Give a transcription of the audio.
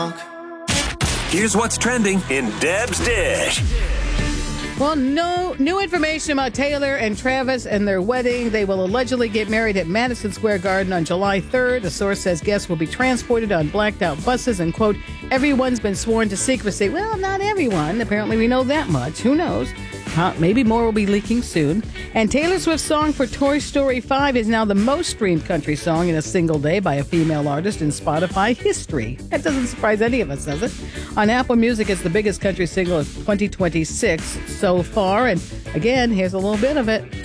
Here's what's trending in Deb's Dish. Well, no new information about Taylor and Travis and their wedding. They will allegedly get married at Madison Square Garden on July 3rd. The source says guests will be transported on blacked-out buses and, quote, everyone's been sworn to secrecy. Well, not everyone. Apparently, we know that much. Who knows? Maybe more will be leaking soon. And Taylor Swift's song for Toy Story 5 is now the most streamed country song in a single day by a female artist in Spotify history. That doesn't surprise any of us, does it? On Apple Music, it's the biggest country single of 2026 so far. And again, here's a little bit of it.